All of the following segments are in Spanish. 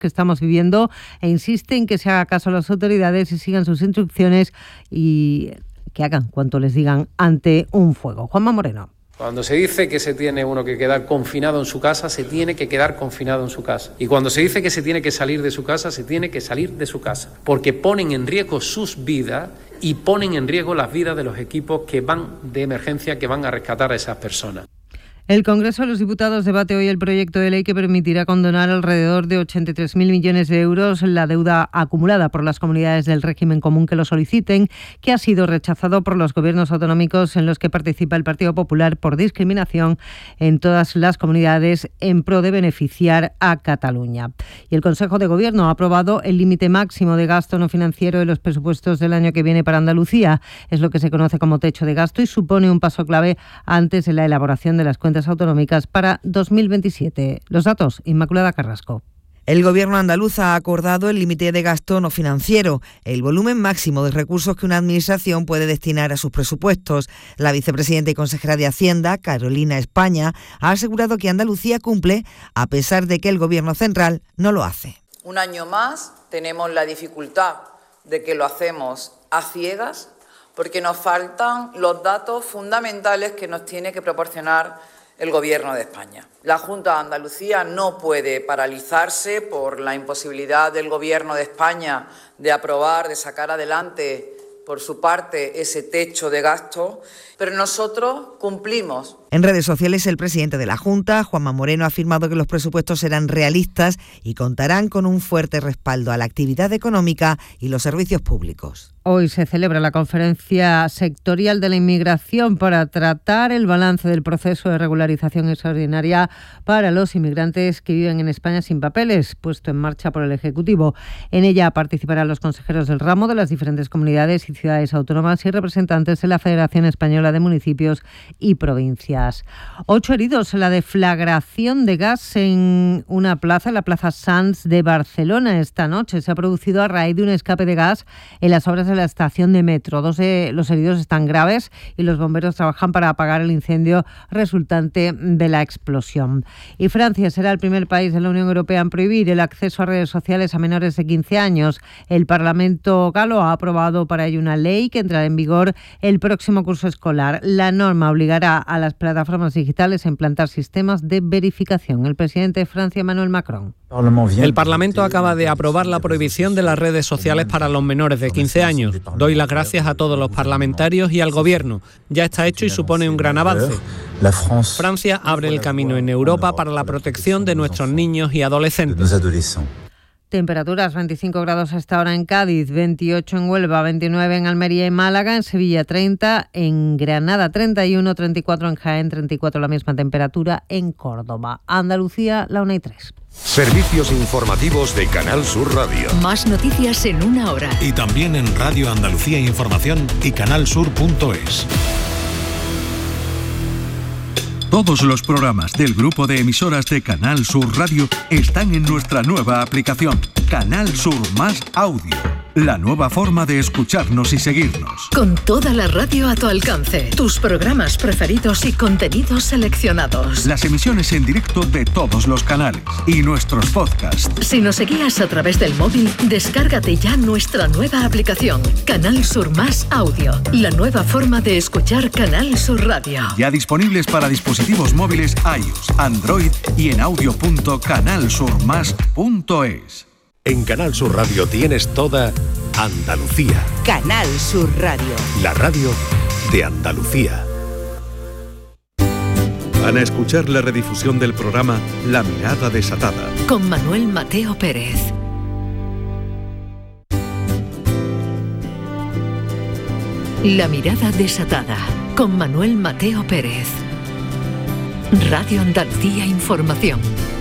que estamos viviendo e insiste en que se haga caso a las autoridades y sigan sus instrucciones y que hagan cuanto les digan ante un fuego. Juanma Moreno. Cuando se dice que se tiene uno que quedar confinado en su casa, se tiene que quedar confinado en su casa. Y cuando se dice que se tiene que salir de su casa, se tiene que salir de su casa. Porque ponen en riesgo sus vidas y ponen en riesgo las vidas de los equipos que van de emergencia, que van a rescatar a esas personas. El Congreso de los Diputados debate hoy el proyecto de ley que permitirá condonar alrededor de 83.000 millones de euros la deuda acumulada por las comunidades del régimen común que lo soliciten, que ha sido rechazado por los gobiernos autonómicos en los que participa el Partido Popular por discriminación en todas las comunidades en pro de beneficiar a Cataluña. Y el Consejo de Gobierno ha aprobado el límite máximo de gasto no financiero de los presupuestos del año que viene para Andalucía. Es lo que se conoce como techo de gasto y supone un paso clave antes de la elaboración de las cuentas autonómicas para 2027. Los datos, Inmaculada Carrasco. El Gobierno andaluz ha acordado el límite de gasto no financiero, el volumen máximo de recursos que una administración puede destinar a sus presupuestos. La vicepresidenta y consejera de Hacienda, Carolina España, ha asegurado que Andalucía cumple a pesar de que el Gobierno central no lo hace. Un año más tenemos la dificultad de que lo hacemos a ciegas porque nos faltan los datos fundamentales que nos tiene que proporcionar el Gobierno de España. La Junta de Andalucía no puede paralizarse por la imposibilidad del Gobierno de España de aprobar, de sacar adelante por su parte ese techo de gasto, pero nosotros cumplimos. En redes sociales, el presidente de la Junta, Juanma Moreno, ha afirmado que los presupuestos serán realistas y contarán con un fuerte respaldo a la actividad económica y los servicios públicos. Hoy se celebra la conferencia sectorial de la inmigración para tratar el balance del proceso de regularización extraordinaria para los inmigrantes que viven en España sin papeles, puesto en marcha por el Ejecutivo. En ella participarán los consejeros del ramo de las diferentes comunidades y ciudades autónomas y representantes de la Federación Española de Municipios y Provincias. 8 heridos en la deflagración de gas en una plaza, la Plaza Sants de Barcelona. Esta noche se ha producido a raíz de un escape de gas en las obras de la estación de metro. 2 de los heridos están graves y los bomberos trabajan para apagar el incendio resultante de la explosión. Y Francia será el primer país de la Unión Europea en prohibir el acceso a redes sociales a menores de 15 años. El Parlamento galo ha aprobado para ello una ley que entrará en vigor el próximo curso escolar. La norma obligará a las plataformas digitales a implantar sistemas de verificación. El presidente de Francia, Emmanuel Macron. El Parlamento acaba de aprobar la prohibición de las redes sociales para los menores de 15 años. Doy las gracias a todos los parlamentarios y al Gobierno. Ya está hecho y supone un gran avance. Francia abre el camino en Europa para la protección de nuestros niños y adolescentes. Temperaturas: 25 grados hasta ahora en Cádiz, 28 en Huelva, 29 en Almería y Málaga, en Sevilla 30, en Granada 31, 34 en Jaén, 34 la misma temperatura en Córdoba. Andalucía, la 1:03. Servicios informativos de Canal Sur Radio. Más noticias en una hora. Y también en Radio Andalucía Información y canalsur.es. Todos los programas del grupo de emisoras de Canal Sur Radio están en nuestra nueva aplicación, Canal Sur Más Audio. La nueva forma de escucharnos y seguirnos. Con toda la radio a tu alcance, tus programas preferidos y contenidos seleccionados. Las emisiones en directo de todos los canales y nuestros podcasts. Si nos seguías a través del móvil, descárgate ya nuestra nueva aplicación, Canal Sur Más Audio. La nueva forma de escuchar Canal Sur Radio. Ya disponibles para dispositivos móviles iOS, Android y en audio.canalsurmas.es. En Canal Sur Radio tienes toda Andalucía. Canal Sur Radio. La radio de Andalucía. Van a escuchar la redifusión del programa La Mirada Desatada. Con Manuel Mateo Pérez. La Mirada Desatada. Con Manuel Mateo Pérez. Radio Andalucía Información.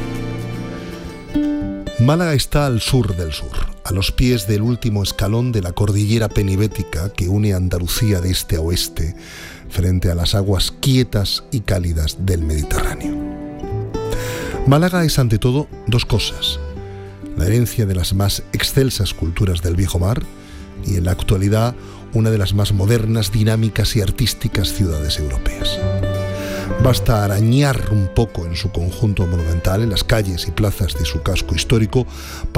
Málaga está al sur del sur, a los pies del último escalón de la cordillera penibética que une Andalucía de este a oeste, frente a las aguas quietas y cálidas del Mediterráneo. Málaga es ante todo dos cosas: la herencia de las más excelsas culturas del viejo mar y en la actualidad una de las más modernas, dinámicas y artísticas ciudades europeas. Basta arañar un poco en su conjunto monumental, en las calles y plazas de su casco histórico,